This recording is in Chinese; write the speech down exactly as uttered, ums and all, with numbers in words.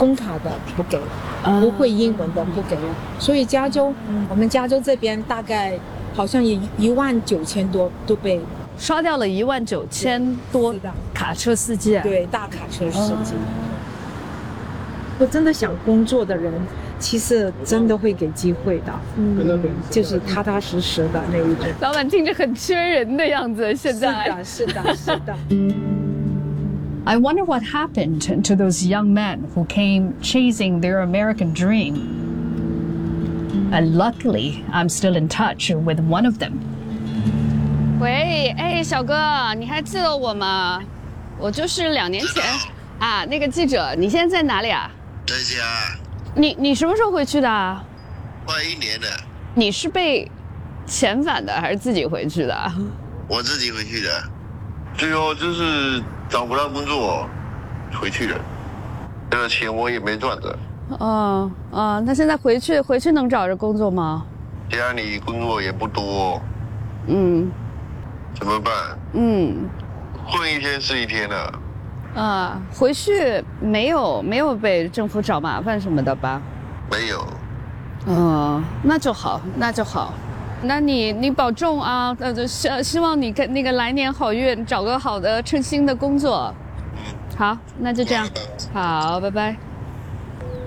工卡的不给，不会英文的不给。所以加州，我们加州这边大概好像也一万九千多都被刷掉了一万九千多卡车司机。 对，大卡车司机。我真的想工作的人，其实真的会给机会的，嗯，就是踏踏实实的那一种。 老板听着很缺人的样子，现在。 是的，是的，是的。 I wonder what happened to those young men who came chasing their American dream. And luckily, I'm still in touch with one of them. 喂，哎，小哥，你还记得我吗？我就是两年前啊，那个记者，你现在在哪里啊？ 在家。 你你什么时候回去的？ 快一年了。 你是被遣返的还是自己回去的？ 我自己回去的，最后就是找不到工作，回去了。这个钱我也没赚的。 嗯嗯，那现在回去回去能找着工作吗？ 家里工作也不多。 嗯。 怎么办？ 嗯。 混一天是一天了。 啊，回去没有没有被政府找麻烦什么的吧？ 没有。 嗯，那就好，那就好。那你你保重啊，呃，希希望你跟那个来年好运，找个好的称心的工作。 嗯， 好，那就这样。好，拜拜。